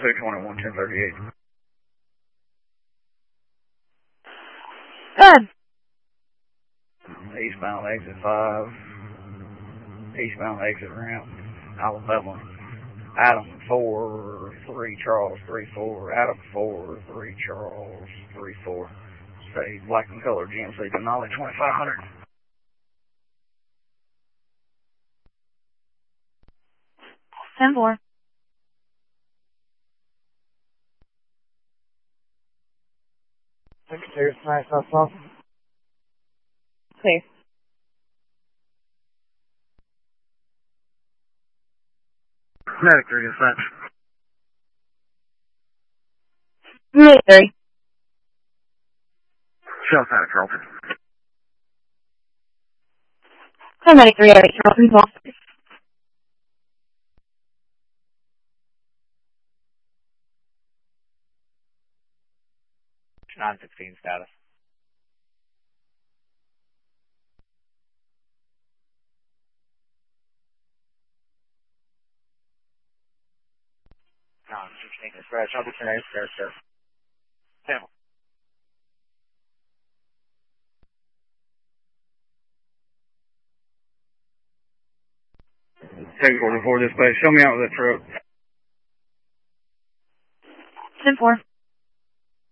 221, 1038. Good. Eastbound exit 5. Eastbound exit ramp. Alabama. Adam 4, 3 Charles, 3-4. Adam 4, 3 Charles, 3-4. Stay black and color, GMC Denali 2500. Ten four. Secretary, nice, that's all. Clear. Medic 3 dispatch. Medic 3. Shell side of Carlton. Medic 3, Charleston, Boston. 916 status. Dispatch, I'll be tonight, sir. Sample. Technical report dispatch. Show me out with that truck. 10 4.